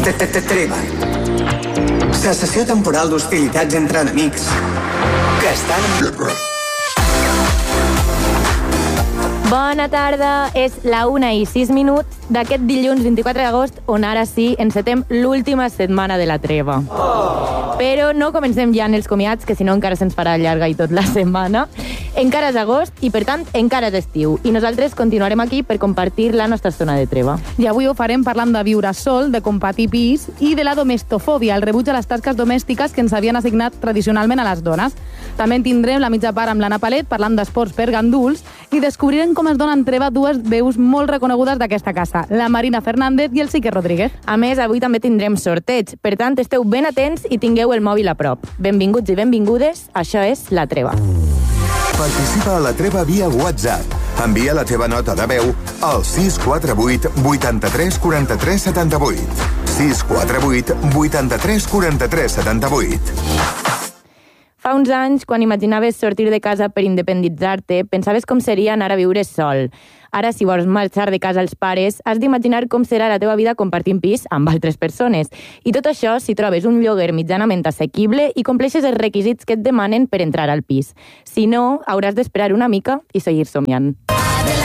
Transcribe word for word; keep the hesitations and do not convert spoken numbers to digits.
Treva. Cessació temporal d'hostilitats entre enemics que estan en guerra. Bona tarda, és la una i sis minuts d'aquest dilluns vint-i-quatre d'agost, on ara sí encetem l'última setmana de la treva. Oh. Però no comencem ja en els comiats, que si no encara se'ns farà llarga i tot la setmana. Encara és agost i, per tant, encara és estiu. I nosaltres continuarem aquí per compartir la nostra estona de treva. I avui ho farem parlant de viure sol, de compartir pis i de la domestofòbia, el rebuig a les tasques domèstiques que ens havien assignat tradicionalment a les dones. També en tindrem la mitja part amb l'Anna Palet parlant d'esports per ganduls i descobrirem com es donen treva dues veus molt reconegudes d'aquesta casa, la Marina Fernández i el Sique Rodríguez. A més, avui també tindrem sorteig. Per tant, esteu ben atents i tingueu el mòbil a prop. Benvinguts i benvingudes, això és La Treva. Participa a la treva via WhatsApp. Envia la teva nota de veu al sis quatre vuit vuitanta-tres quaranta-tres setanta-vuit. sis quatre vuit vuitanta-tres quaranta-tres setanta-vuit. Fa uns anys, quan imaginaves sortir de casa per independitzar-te, pensaves com seria anar a viure sol. Ara, si vols marxar de casa als pares, has d'imaginar com serà la teva vida compartint pis amb altres persones. I tot això si trobes un lloguer mitjanament assequible i compleixes els requisits que et demanen per entrar al pis. Si no, hauràs d'esperar una mica i seguir somiant.